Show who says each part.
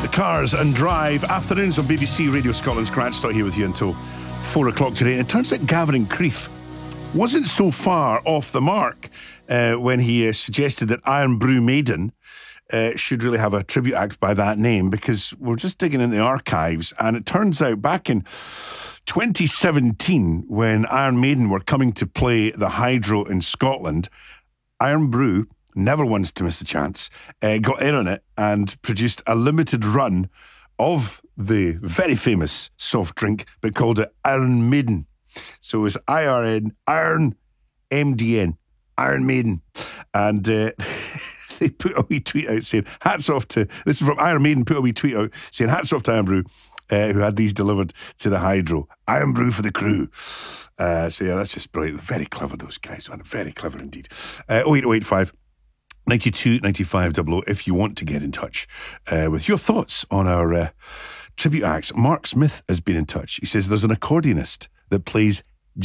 Speaker 1: The Cars and Drive afternoons on BBC Radio Scotland's Grant Stott here with you until 4 o'clock today. And it turns out Gavin Creef wasn't so far off the mark when he suggested that Iron Brew Maiden should really have a tribute act by that name, because we're just digging in the archives, and it turns out back in 2017, when Iron Maiden were coming to play the Hydro in Scotland, Iron Brew, never once to miss a chance, got in on it and produced a limited run of the very famous soft drink, but called it Iron Maiden. So it was IRN, Iron MDN, Iron Maiden. And they put a wee tweet out saying, hats off to, this is from Iron Maiden, put a wee tweet out saying, hats off to Iron Brew, who had these delivered to the Hydro. Iron Brew for the crew. So yeah, that's just brilliant. Very clever, those guys, man. Very clever indeed. 08085 92 95 00 if you want to get in touch with your thoughts on our tribute acts. Mark Smith has been in touch. He says there's an accordionist that plays